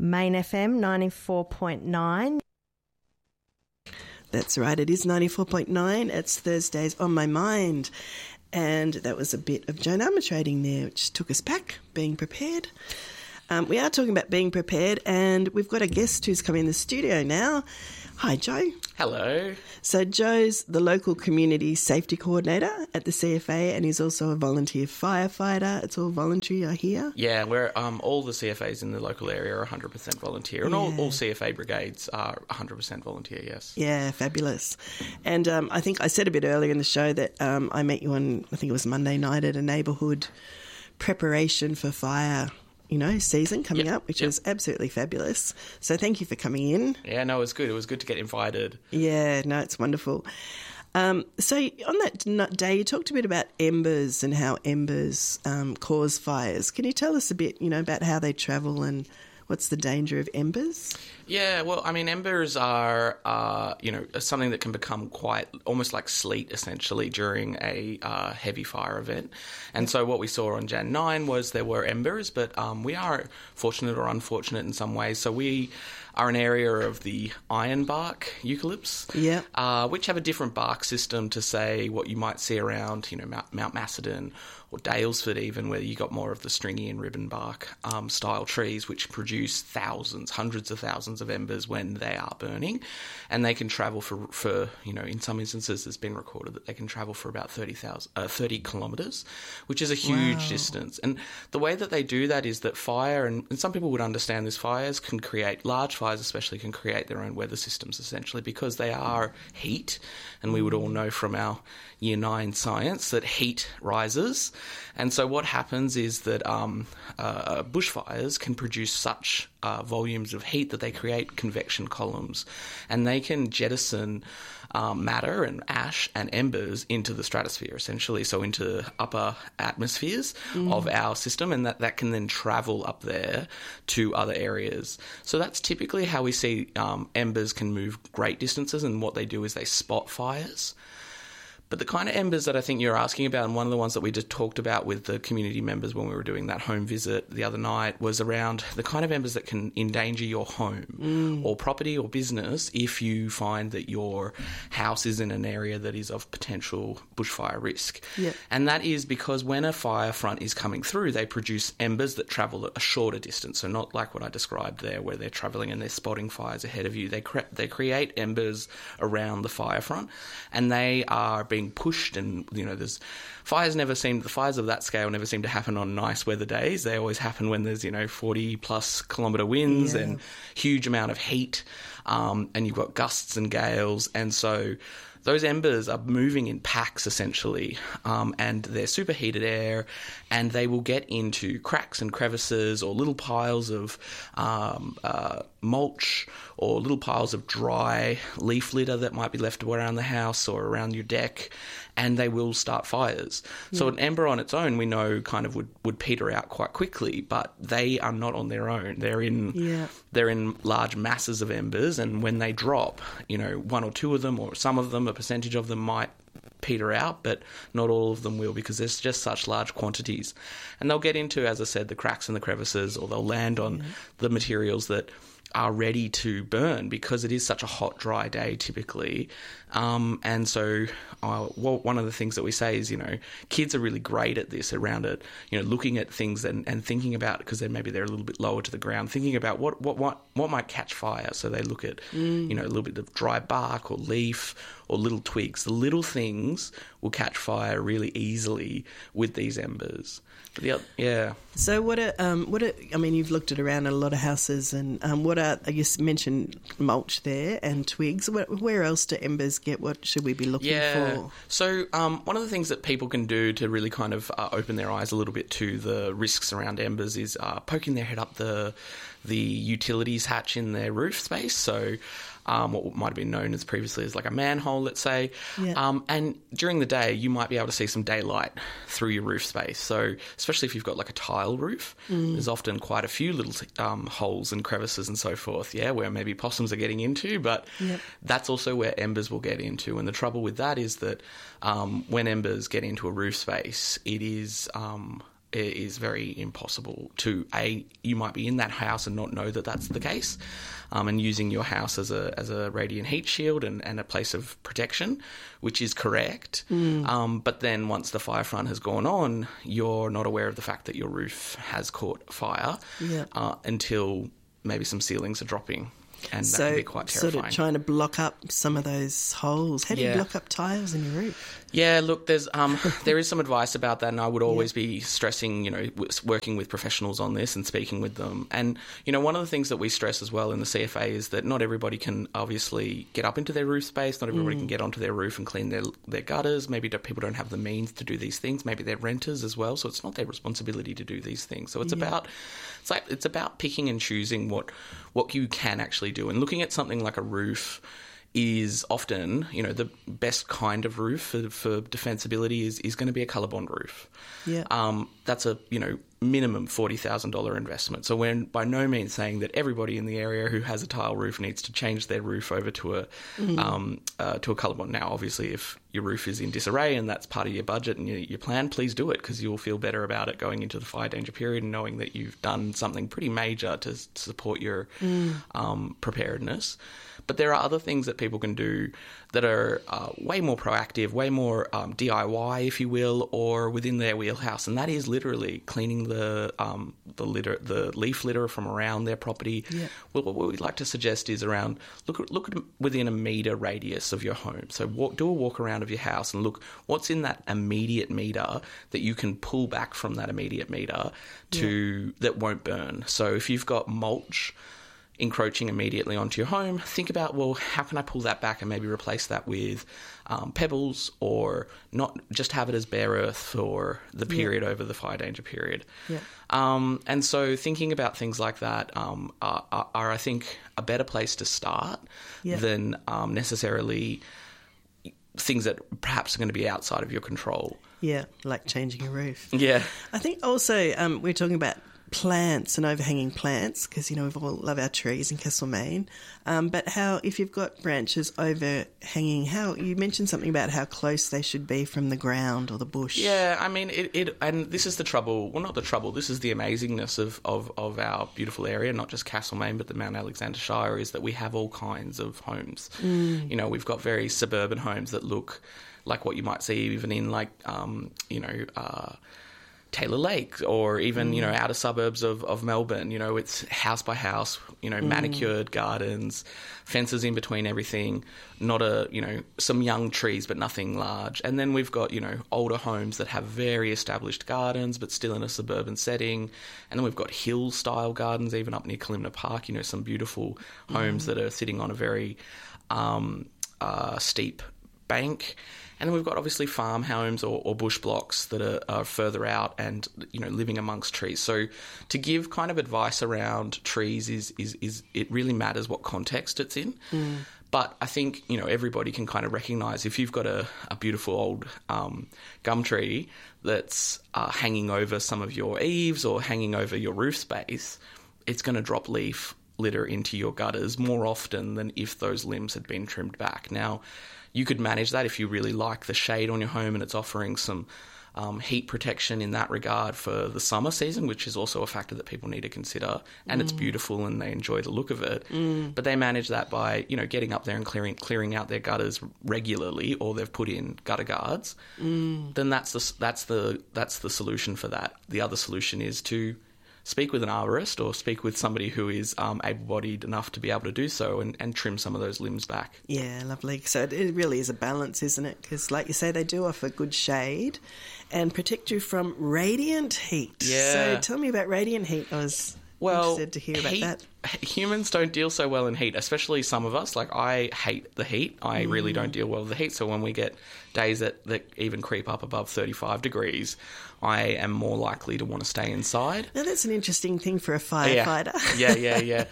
Main FM 94.9. That's right, it is 94.9. It's Thursdays on My Mind. And that was a bit of Joan Armatrading there, which took us back, being prepared. We are talking about being prepared, and we've got a guest who's come in the studio now. Hi, Joe. Hello. So Joe's the local community safety coordinator at the CFA, and he's also a volunteer firefighter. It's all voluntary, I hear. Yeah, we're all the CFAs in the local area are 100% volunteer, and all CFA brigades are 100% volunteer, yes. Yeah, fabulous. And I think I said a bit earlier in the show that I met you on, I think it was Monday night at a neighbourhood preparation for fire season coming up, which was absolutely fabulous. So thank you for coming in. Yeah, no, it was good. It was good to get invited. Yeah, no, it's wonderful. So on that day, you talked a bit about embers and how embers cause fires. Can you tell us a bit, about how they travel and what's the danger of embers? Yeah, well, I mean, embers are, something that can become quite almost like sleet, essentially, during a heavy fire event. And so what we saw on Jan 9 was there were embers, but we are fortunate or unfortunate in some ways. So we are an area of the ironbark eucalypts, which have a different bark system to, say, what you might see around, Mount Macedon or Dalesford even, where you got more of the stringy and ribbon bark style trees, which produce hundreds of thousands of embers when they are burning. And they can travel for in some instances it's been recorded that they can travel for about 30 kilometres, which is a huge distance. And the way that they do that is that fire, and some people would understand this, fires can create, large fires especially, can create their own weather systems essentially because they are heat. And we would all know from our Year 9 science that heat rises. And so what happens is that bushfires can produce such volumes of heat that they create convection columns, and they can jettison matter and ash and embers into the stratosphere, essentially, so into upper atmospheres of our system, and that can then travel up there to other areas. So that's typically how we see embers can move great distances, and what they do is they spot fires. But the kind of embers that I think you're asking about, and one of the ones that we just talked about with the community members when we were doing that home visit the other night, was around the kind of embers that can endanger your home or property or business if you find that your house is in an area that is of potential bushfire risk. Yep. And that is because when a fire front is coming through, they produce embers that travel a shorter distance. So not like what I described there, where they're travelling and they're spotting fires ahead of you. They create embers around the fire front, and they are being pushed, and the fires of that scale never seem to happen on nice weather days. They always happen when there's 40 plus kilometre winds and huge amount of heat, and you've got gusts and gales, and so those embers are moving in packs essentially, and they're superheated air, and they will get into cracks and crevices or little piles of mulch or little piles of dry leaf litter that might be left around the house or around your deck, and they will start fires. So an ember on its own, we know, kind of would peter out quite quickly, but they are not on their own. They're in large masses of embers, and when they drop, one or two of them or some of them, a percentage of them might peter out, but not all of them will, because there's just such large quantities. And they'll get into, as I said, the cracks and the crevices, or they'll land on the materials that are ready to burn because it is such a hot, dry day typically. And so one of the things that we say is, kids are really great at this, around it, looking at things and thinking about, because maybe they're a little bit lower to the ground, thinking about what might catch fire. So they look at, a little bit of dry bark or leaf or little twigs. The little things will catch fire really easily with these embers. So you've looked at around a lot of houses, and you mentioned mulch there and twigs. Where else do embers get? What should we be looking for? So one of the things that people can do to really kind of open their eyes a little bit to the risks around embers is poking their head up the utilities hatch in their roof space. So what might have been known as previously as like a manhole, let's say. Yeah. And during the day, you might be able to see some daylight through your roof space. So especially if you've got like a tile roof, there's often quite a few little holes and crevices and so forth, where maybe possums are getting into, but that's also where embers will get into. And the trouble with that is that when embers get into a roof space, it is is very impossible to you might be in that house and not know that that's the case, and using your house as a radiant heat shield and a place of protection, which is correct. But then once the fire front has gone on, you're not aware of the fact that your roof has caught fire until maybe some ceilings are dropping. And that can be quite terrifying. Sort of trying to block up some of those holes. How do you block up tiles in your roof? Yeah, look, there is some advice about that, and I would always be stressing, working with professionals on this and speaking with them. And, one of the things that we stress as well in the CFA is that not everybody can obviously get up into their roof space, not everybody can get onto their roof and clean their gutters. Maybe people don't have the means to do these things. Maybe they're renters as well, so it's not their responsibility to do these things. So it's about picking and choosing what you can actually do. And looking at something like a roof is often, the best kind of roof for defensibility is going to be a ColourBond roof. Yeah. That's a, minimum $40,000 investment. So we're by no means saying that everybody in the area who has a tile roof needs to change their roof over to a ColourBond. Now, obviously, if your roof is in disarray and that's part of your budget and your plan, please do it, because you'll feel better about it going into the fire danger period and knowing that you've done something pretty major to support your preparedness. But there are other things that people can do that are way more proactive, way more DIY, if you will, or within their wheelhouse, and that is literally cleaning the leaf litter from around their property. Yeah. Well, what we'd like to suggest is around look at within a metre radius of your home. So do a walk around of your house and look what's in that immediate metre that you can pull back from that immediate metre that won't burn. So if you've got mulch encroaching immediately onto your home, think about, well, how can I pull that back and maybe replace that with pebbles, or not just have it as bare earth for the period over the fire danger period. Yeah. And so thinking about things like that are, I think, a better place to start than necessarily things that perhaps are going to be outside of your control. Yeah, like changing a roof. Yeah. I think also we're talking about plants and overhanging plants, because we all love our trees in Castlemaine, but how if you've got branches overhanging, how you mentioned something about how close they should be from the ground or the bush. Yeah, I mean it and this is the trouble, well, not the trouble, this is the amazingness of our beautiful area, not just Castlemaine but the Mount Alexander Shire, is that we have all kinds of homes. We've got very suburban homes that look like what you might see even in Taylor Lake, or even, outer suburbs of Melbourne. It's house by house, manicured gardens, fences in between everything, not some young trees, but nothing large. And then we've got, older homes that have very established gardens, but still in a suburban setting. And then we've got hill-style gardens, even up near Kalimna Park, some beautiful homes that are sitting on a very steep bank. And then we've got obviously farm homes or bush blocks that are further out and, living amongst trees. So to give kind of advice around trees is it really matters what context it's in. But I think, everybody can kind of recognise if you've got a beautiful old gum tree that's hanging over some of your eaves or hanging over your roof space, it's going to drop leaf litter into your gutters more often than if those limbs had been trimmed back. Now, you could manage that if you really like the shade on your home and it's offering some heat protection in that regard for the summer season, which is also a factor that people need to consider. And it's beautiful and they enjoy the look of it. But they manage that by, getting up there and clearing out their gutters regularly, or they've put in gutter guards. Then that's the solution for that. The other solution is to speak with an arborist or speak with somebody who is able-bodied enough to be able to do so and trim some of those limbs back. Yeah, lovely. So it really is a balance, isn't it? Because like you say, they do offer good shade and protect you from radiant heat. Yeah. So tell me about radiant heat. I was interested to hear about that. Humans don't deal so well in heat, especially some of us. Like, I hate the heat. I really don't deal well with the heat. So when we get days that even creep up above 35 degrees, I am more likely to want to stay inside. Now, that's an interesting thing for a firefighter. Yeah.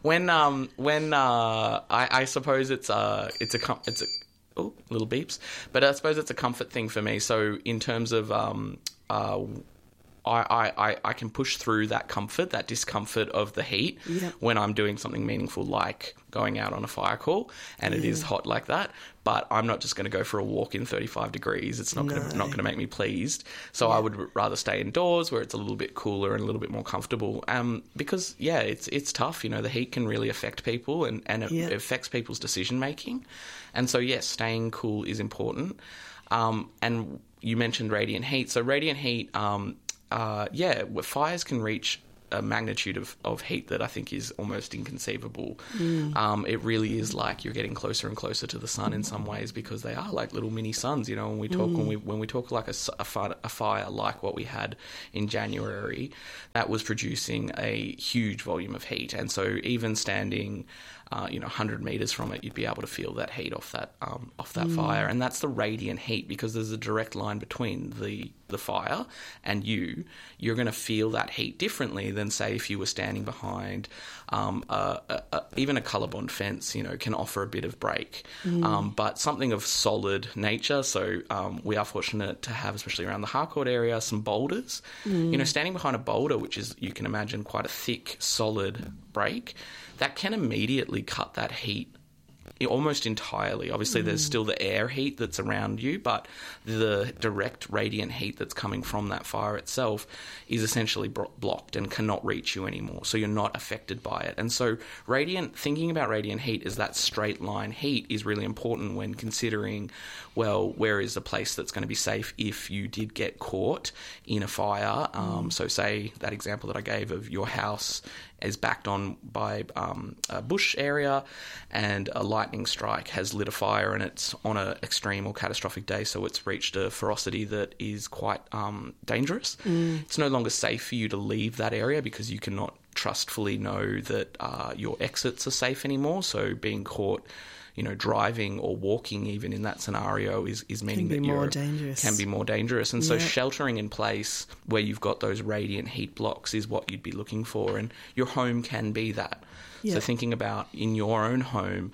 I suppose it's little beeps, but I suppose it's a comfort thing for me. So in terms of I can push through that discomfort of the heat when I'm doing something meaningful like going out on a fire call and it is hot like that. But I'm not just going to go for a walk in 35 degrees. It's not going to make me pleased. So I would rather stay indoors where it's a little bit cooler and a little bit more comfortable. Because it's tough. The heat can really affect people and it affects people's decision making. And so yes, staying cool is important. And you mentioned radiant heat. So radiant heat, fires can reach a magnitude of heat that I think is almost inconceivable. It really is like you're getting closer and closer to the sun in some ways because they are like little mini suns. When we talk like a fire like what we had in January, that was producing a huge volume of heat, and so even standing 100 meters from it, you'd be able to feel that heat off that fire, and that's the radiant heat because there's a direct line between the fire and you're going to feel that heat differently than, say, if you were standing behind even a ColourBond fence, can offer a bit of break. But something of solid nature, so we are fortunate to have, especially around the Harcourt area, some boulders. Standing behind a boulder, which is, you can imagine, quite a thick, solid break, that can immediately cut that heat almost entirely. Obviously, there's still the air heat that's around you, but the direct radiant heat that's coming from that fire itself is essentially blocked and cannot reach you anymore. So you're not affected by it. And so thinking about radiant heat as that straight line heat is really important when considering, well, where is a place that's going to be safe if you did get caught in a fire? So say that example that I gave of your house is backed on by a bush area and a lightning strike has lit a fire and it's on an extreme or catastrophic day, so it's reached a ferocity that is quite dangerous. It's no longer safe for you to leave that area because you cannot trustfully know that your exits are safe anymore. So being caught driving or walking even in that scenario is meaning that can be more dangerous. And so sheltering in place where you've got those radiant heat blocks is what you'd be looking for. And your home can be that. So thinking about in your own home,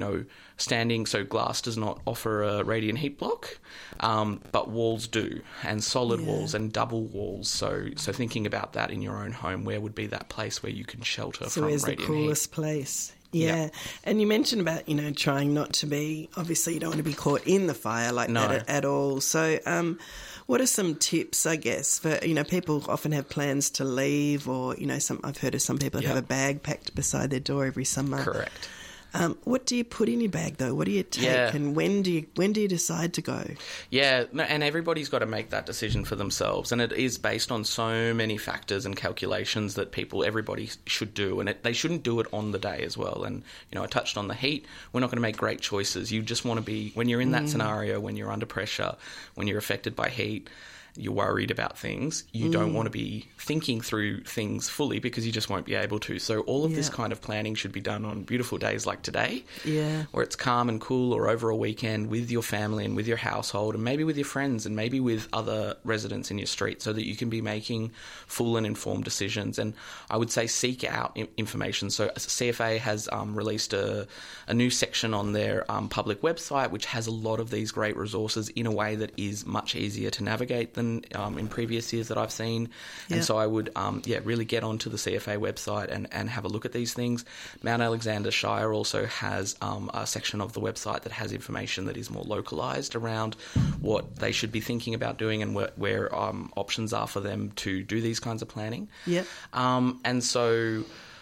so glass does not offer a radiant heat block, but walls do, and solid walls and double walls. So thinking about that in your own home, where would be that place where you can shelter from radiant heat? So where's the coolest place? Yeah. And you mentioned about, trying not to be, obviously you don't want to be caught in the fire like that at all. So what are some tips, I guess, for, people often have plans to leave or, I've heard of some people that have a bag packed beside their door every summer. Correct. What do you put in your bag, though? What do you take, and when do you decide to go? Yeah, and everybody's got to make that decision for themselves, and it is based on so many factors and calculations that everybody should do, and they shouldn't do it on the day as well. And I touched on the heat. We're not going to make great choices. You just want to be, when you're in that scenario, when you're under pressure, when you're affected by heat, you're worried about things, you don't want to be thinking through things fully because you just won't be able to. So all of this kind of planning should be done on beautiful days like today, where it's calm and cool, or over a weekend with your family and with your household and maybe with your friends and maybe with other residents in your street, so that you can be making full and informed decisions. And I would say seek out information. So CFA has released a new section on their public website which has a lot of these great resources in a way that is much easier to navigate than in previous years that I've seen. And so I would really get onto the CFA website and have a look at these things. Mount Alexander Shire also has a section of the website that has information that is more localised around what they should be thinking about doing and where options are for them to do these kinds of planning. And so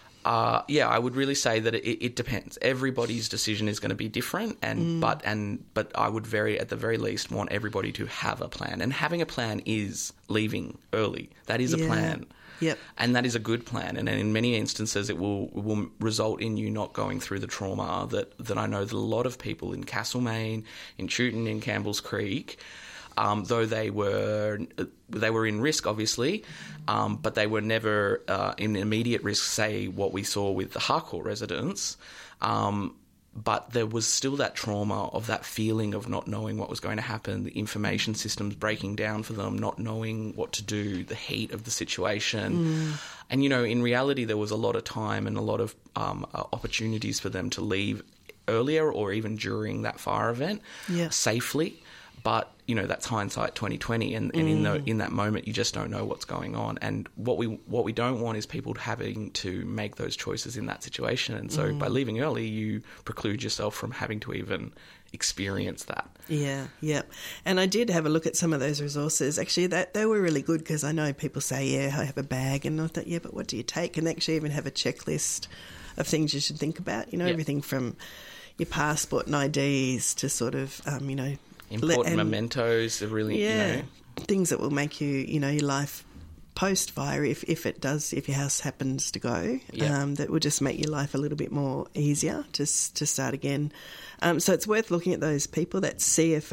I would really say that it depends. Everybody's decision is going to be different, but I would at the very least want everybody to have a plan. And having a plan is leaving early. That is a plan. And that is a good plan. And in many instances, it will result in you not going through the trauma that I know that a lot of people in Castlemaine, in Chewton, in Campbell's Creek, though they were in risk, obviously, but they were never in immediate risk, say, what we saw with the Harcourt residents. But there was still that trauma of that feeling of not knowing what was going to happen, the information systems breaking down for them, not knowing what to do, the heat of the situation. And, in reality, there was a lot of time and a lot of opportunities for them to leave earlier or even during that fire event safely. But, you know, that's hindsight 2020, and in that moment, you just don't know what's going on. And what we don't want is people having to make those choices in that situation. And so by leaving early, you preclude yourself from having to even experience that. Yeah. And I did have a look at some of those resources. Actually, they were really good, because I know people say, yeah, I have a bag, and I thought, yeah, but what do you take? And they actually even have a checklist of things you should think about, you know, everything from your passport and IDs to sort of, you know... Important mementos are really, you know... things that will make you, you know, your life post-fire, if it does, if your house happens to go, that will just make your life a little bit more easier to start again. So it's worth looking at those people. That's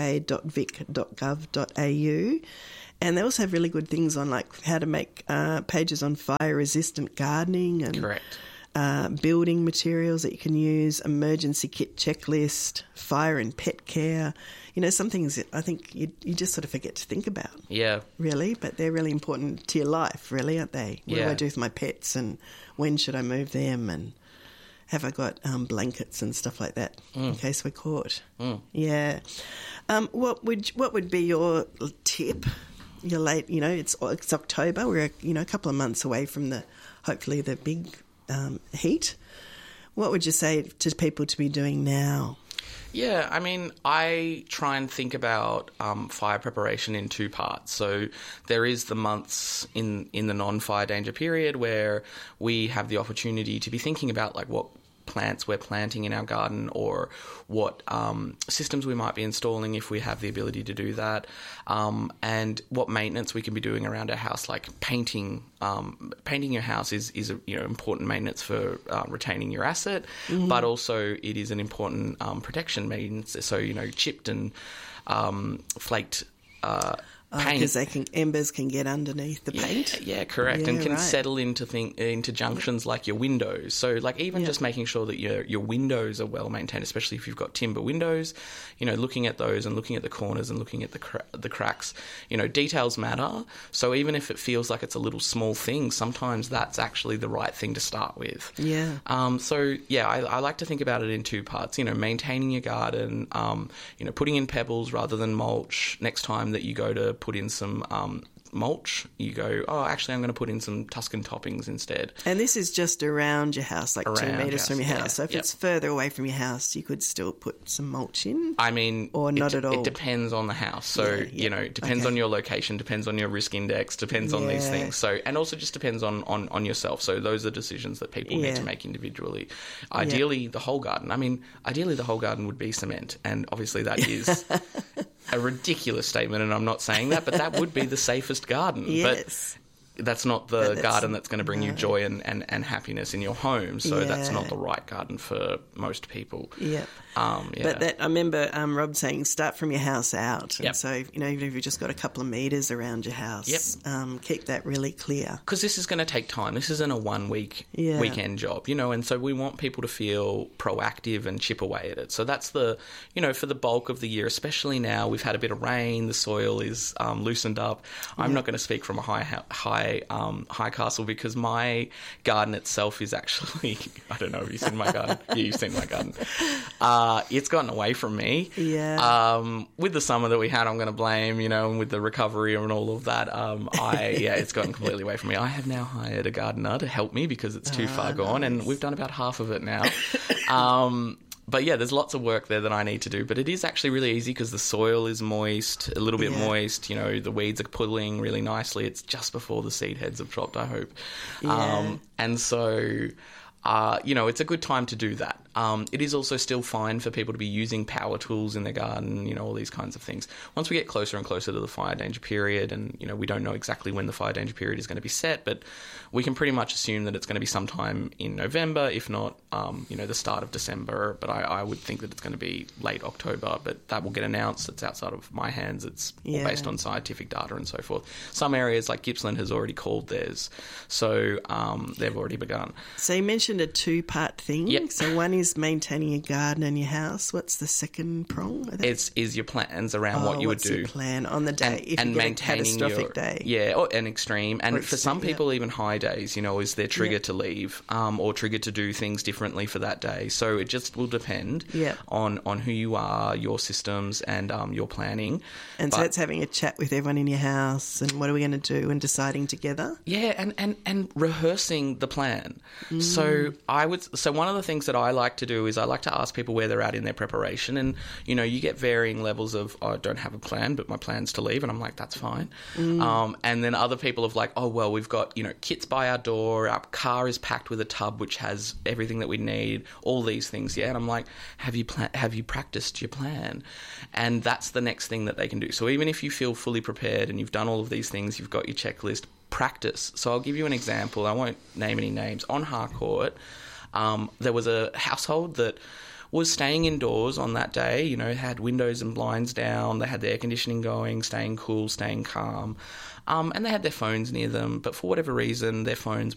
cfa.vic.gov.au. And they also have really good things on, like, how to make pages on fire-resistant gardening and... Correct. Building materials that you can use, emergency kit checklist, fire and pet care. You know, some things that I think you just sort of forget to think about. Yeah. Really, but they're really important to your life, really, aren't they? What do I do with my pets, and when should I move them, and have I got blankets and stuff like that in case we're caught? Yeah. What would be your tip? You're late, you know, it's October. We're, you know, a couple of months away from hopefully the big heat. What would you say to people to be doing now? Yeah, I mean, I try and think about fire preparation in two parts. So there is the months in the non-fire danger period where we have the opportunity to be thinking about, like, what plants we're planting in our garden, or what systems we might be installing if we have the ability to do that, and what maintenance we can be doing around our house, like painting. Painting your house is a, you know, important maintenance for retaining your asset, but also it is an important protection maintenance. So, you know, chipped and flaked paint, because embers can get underneath the paint. Yeah, correct, and can settle into junctions like your windows. So, like, even just making sure that your windows are well maintained, especially if you've got timber windows. You know, looking at those and looking at the corners and looking at the cracks. You know, details matter. So even if it feels like it's a little small thing, sometimes that's actually the right thing to start with. Yeah. So yeah, I like to think about it in two parts. You know, maintaining your garden. You know, putting in pebbles rather than mulch. Next time that you go to put in some mulch, you go, oh, actually I'm going to put in some Tuscan toppings instead. And this is just around your house, like around 2 metres from your house. Yeah, so if it's further away from your house, you could still put some mulch in? I mean... Or not at all? It depends on the house. So, you know, it depends on your location, depends on your risk index, depends on these things. So, and also just depends on yourself. So those are decisions that people need to make individually. Ideally, the whole garden. I mean, ideally the whole garden would be cement. And obviously that is... a ridiculous statement, and I'm not saying that, but that would be the safest garden. Yes. But that's not the garden that's going to bring you joy and happiness in your home, so that's not the right garden for most people. Yeah. But I remember Rob saying start from your house out. And so, you know, even if you've just got a couple of metres around your house, keep that really clear. Because this is going to take time. This isn't a 1 week weekend job, you know, and so we want people to feel proactive and chip away at it. So that's you know, for the bulk of the year, especially now, we've had a bit of rain, the soil is loosened up. I'm not going to speak from a high castle, because my garden itself is actually, I don't know if you've seen my garden. Yeah, you've seen my garden. It's gotten away from me. Yeah. With the summer that we had, I'm going to blame, you know, and with the recovery and all of that, it's gotten completely away from me. I have now hired a gardener to help me because it's too far gone, and we've done about half of it now. But yeah, there's lots of work there that I need to do. But it is actually really easy because the soil is moist, a little bit moist. You know, the weeds are pulling really nicely. It's just before the seed heads have dropped, I hope. Yeah. And so... you know, it's a good time to do that. It is also still fine for people to be using power tools in their garden, you know, all these kinds of things. Once we get closer and closer to the fire danger period, and, you know, we don't know exactly when the fire danger period is going to be set, but we can pretty much assume that it's going to be sometime in November, if not, you know, the start of December. But I would think that it's going to be late October, but that will get announced. It's outside of my hands. It's all based on scientific data and so forth. Some areas like Gippsland has already called theirs, so they've already begun. So you mentioned a two-part thing. Yep. So one is is maintaining your garden and your house. What's the second prong? Is your plans around what you would do. Your plan on the day if and you get maintaining a catastrophic day. Yeah, or an extreme. And for some extreme, people, even high days, is their trigger to leave or trigger to do things differently for that day. So it just will depend on who you are, your systems, and your planning. And so it's having a chat with everyone in your house and what are we going to do and deciding together. Yeah, and rehearsing the plan. So one of the things that I like to do is I like to ask people where they're at in their preparation. And, you get varying levels of, I don't have a plan, but my plan's to leave. And I'm like, that's fine. And then other people have like, oh, well, we've got, kits by our door. Our car is packed with a tub which has everything that we need, all these things. Yeah. And I'm like, have you practiced your plan? And that's the next thing that they can do. So even if you feel fully prepared and you've done all of these things, you've got your checklist, practice. So I'll give you an example. I won't name any names. On Harcourt, there was a household that was staying indoors on that day, had windows and blinds down, they had the air conditioning going, staying cool, staying calm, and they had their phones near them, but for whatever reason, their phones